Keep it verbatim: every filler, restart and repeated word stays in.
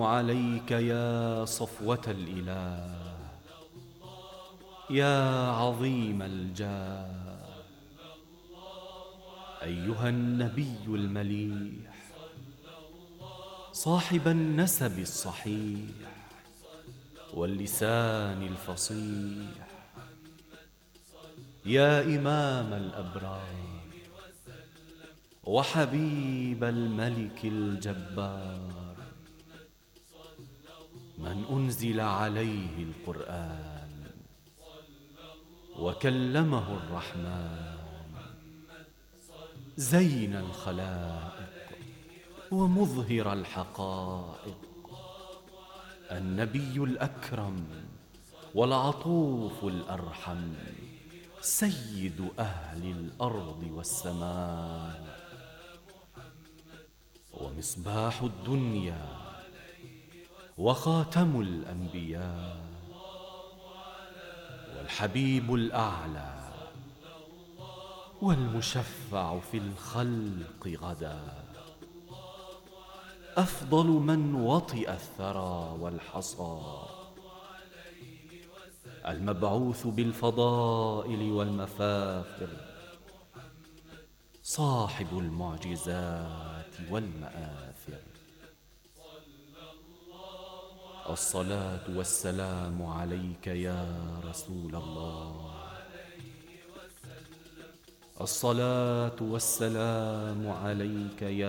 عليك يا صفوة الإله، يا عظيم الجاه، أيها النبي المليح، صاحب النسب الصحيح واللسان الفصيح، يا إمام الأبرار وحبيب الملك الجبار، من أنزل عليه القرآن وكلمه الرحمن، زين الخلائق ومظهر الحقائق، النبي الأكرم والعطوف الأرحم، سيد أهل الأرض والسماء، ومصباح الدنيا وخاتم الأنبياء، والحبيب الأعلى والمشفع في الخلق غدا، أفضل من وطئ الثرى والحصى، المبعوث بالفضائل والمفاخر، صاحب المعجزات والمآثر. الصلاة والسلام عليك يا رسول الله، الصلاة والسلام عليك يا